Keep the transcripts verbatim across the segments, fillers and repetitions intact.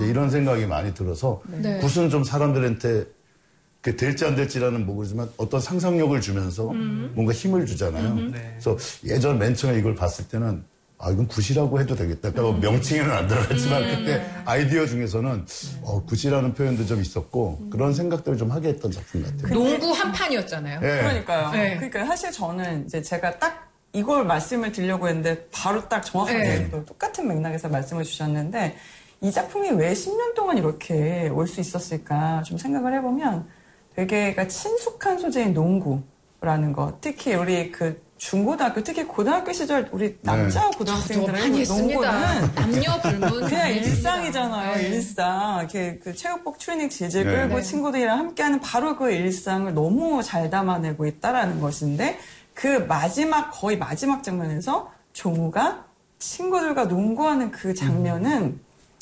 이제 이런 생각이 많이 들어서 네. 굿은 좀 사람들한테 그 될지 안 될지라는 모르지만 어떤 상상력을 주면서 음. 뭔가 힘을 주잖아요. 음. 네. 그래서 예전 맨 처음에 이걸 봤을 때는 아 이건 굿이라고 해도 되겠다. 그러니까 음. 명칭에는 안 들어갔지만 음. 그때 아이디어 중에서는 어, 굿이라는 표현도 좀 있었고 음. 그런 생각들을 좀 하게 했던 작품 같아요. 농구 한 판이었잖아요. 네. 그러니까요. 네. 그러니까 사실 저는 이제 제가 딱 이걸 말씀을 드리려고 했는데 바로 딱 정확하게 네. 또 똑같은 맥락에서 말씀을 주셨는데 이 작품이 왜 십 년 동안 이렇게 올 수 있었을까 좀 생각을 해보면 되게 그러니까 친숙한 소재인 농구라는 거 특히 우리 그 중고등학교 특히 고등학교 시절 우리 남자 네. 고등학생들의 농구는 남녀 불문 그냥 일상이잖아요. 네. 일상 이렇게 그 체육복 트레이닝 질질 네. 끌고 네. 친구들이랑 함께하는 바로 그 일상을 너무 잘 담아내고 있다라는 것인데 그 마지막 거의 마지막 장면에서 종우가 친구들과 농구하는 그 장면은 음.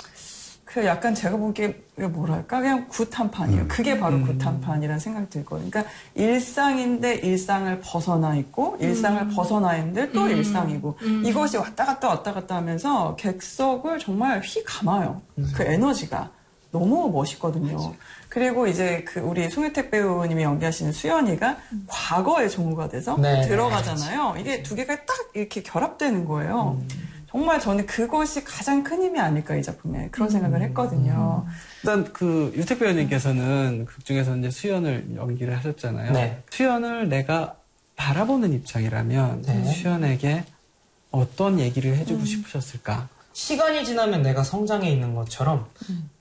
그 약간 제가 보기에 뭐랄까 그냥 굿 한 판이에요. 음. 그게 바로 음. 굿 한 판이라는 생각이 들거든요. 그러니까 일상인데 일상을 벗어나 있고 일상을 음. 벗어나 있는데 또 음. 일상이고 음. 이것이 왔다 갔다 왔다 갔다 하면서 객석을 정말 휘 감아요. 음. 그 에너지가 너무 멋있거든요. 맞아. 그리고 이제 그 우리 송유택 배우님이 연기하시는 수연이가 음. 과거의 종우가 돼서 네, 들어가잖아요. 네. 이게 두 개가 딱 이렇게 결합되는 거예요. 음. 정말 저는 그것이 가장 큰 힘이 아닐까 이 작품에 그런 생각을 했거든요. 일단 그 유택 배우님께서는 극 중에서 이제 수연을 연기를 하셨잖아요. 네. 수연을 내가 바라보는 입장이라면 네. 수연에게 어떤 얘기를 해주고 음. 싶으셨을까? 시간이 지나면 내가 성장해 있는 것처럼 음.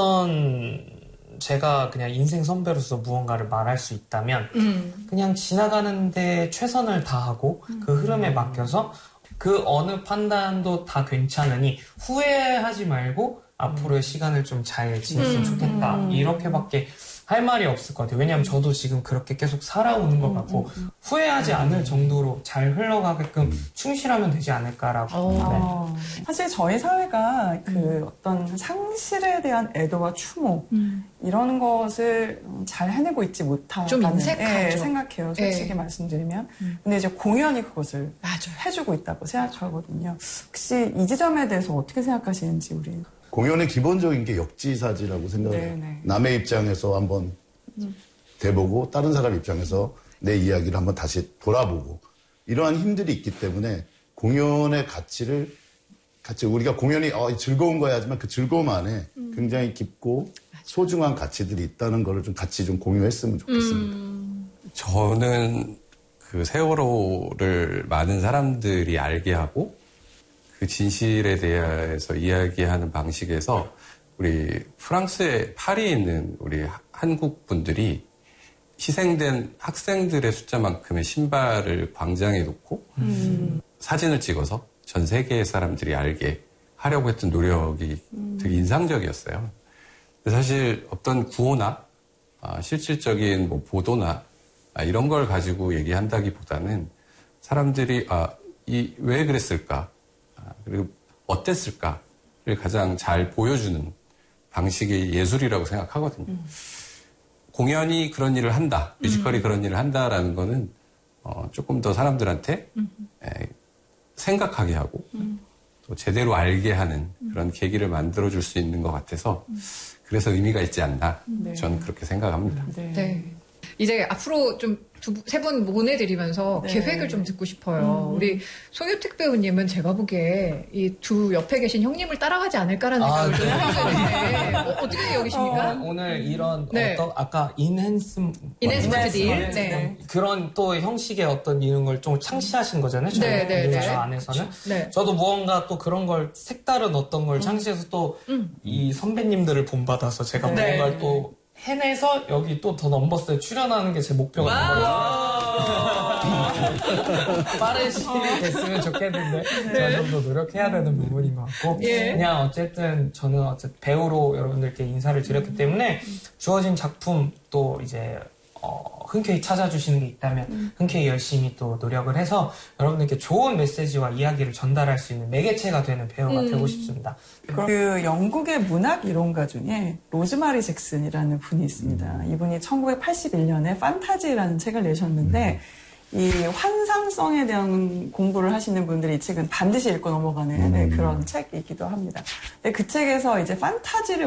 어떤 제가 그냥 인생 선배로서 무언가를 말할 수 있다면 음. 그냥 지나가는데 최선을 다하고 음. 그 흐름에 맡겨서 그 어느 판단도 다 괜찮으니 후회하지 말고 앞으로의 시간을 좀 잘 지냈으면 음. 좋겠다. 음. 이렇게밖에 할 말이 없을 것 같아요. 왜냐하면 저도 지금 그렇게 계속 살아오는 것 같고 음. 후회하지 않을 정도로 잘 흘러가게끔 충실하면 되지 않을까라고. 네. 사실 저희 사회가 그 음. 어떤 상실에 대한 애도와 추모 음. 이런 것을 잘 해내고 있지 못하다는 좀 인색하죠. 예, 생각해요. 솔직히 예. 말씀드리면. 음. 근데 이제 공연이 그것을 맞아요. 해주고 있다고 생각하거든요. 혹시 이 지점에 대해서 어떻게 생각하시는지 우리. 공연의 기본적인 게 역지사지라고 생각해요. 남의 입장에서 한번 음. 대보고 다른 사람 입장에서 내 이야기를 한번 다시 돌아보고 이러한 힘들이 있기 때문에 공연의 가치를 같이 우리가 공연이 어, 즐거운 거야 하지만 그 즐거움 안에 음. 굉장히 깊고 맞아. 소중한 가치들이 있다는 거를 좀 같이 좀 공유했으면 좋겠습니다. 음. 저는 그 세월호를 많은 사람들이 알게 하고 그 진실에 대해서 이야기하는 방식에서 우리 프랑스의 파리에 있는 우리 한국 분들이 희생된 학생들의 숫자만큼의 신발을 광장에 놓고 음. 사진을 찍어서 전 세계의 사람들이 알게 하려고 했던 노력이 음. 되게 인상적이었어요. 사실 어떤 구호나 아, 실질적인 뭐 보도나 아, 이런 걸 가지고 얘기한다기보다는 사람들이 아, 이, 왜 그랬을까? 그리고 어땠을까를 가장 잘 보여주는 방식이 예술이라고 생각하거든요. 음. 공연이 그런 일을 한다, 뮤지컬이 음. 그런 일을 한다라는 거는 어, 조금 더 사람들한테 음. 에, 생각하게 하고 음. 또 제대로 알게 하는 그런 계기를 만들어줄 수 있는 것 같아서 음. 그래서 의미가 있지 않나 네. 저는 그렇게 생각합니다. 네. 네. 이제 앞으로 좀 세 분 보내드리면서 네. 계획을 좀 듣고 싶어요. 음. 우리 송유택 배우님은 제가 보기에 이 두 옆에 계신 형님을 따라가지 않을까라는 아, 생각을 좀 해보는데 어, 어떻게 여기십니까? 어, 오늘 이런 네. 어떤 아까 인핸스 인핸스먼트 딜 네. 그런 또 형식의 어떤 이런 걸 좀 창시하신 거잖아요. 저희 네, 네, 네. 안에서는 네. 저도 무언가 또 그런 걸 색다른 어떤 걸 창시해서 또 이 음. 선배님들을 본받아서 제가 네. 무언가를 또 해내서 여기 또 더 넘버스에 출연하는 게 제 목표가 되거든요. 빠른 시일이 됐으면 좋겠는데 네. 저 정도 노력해야 되는 부분인 것 같고 예. 그냥 어쨌든 저는 어쨌든 배우로 여러분들께 인사를 드렸기 때문에 주어진 작품 또 이제 어, 흔쾌히 찾아주시는 게 있다면 음. 흔쾌히 열심히 또 노력을 해서 여러분들께 좋은 메시지와 이야기를 전달할 수 있는 매개체가 되는 배우가 음. 되고 싶습니다. 그 영국의 문학 이론가 중에 로즈마리 잭슨이라는 분이 있습니다. 음. 이분이 천구백팔십일 년에 판타지라는 책을 내셨는데 음. 이 환상성에 대한 공부를 하시는 분들이 이 책은 반드시 읽고 넘어가는 음. 그런 책이기도 합니다. 근데 그 책에서 이제 판타지를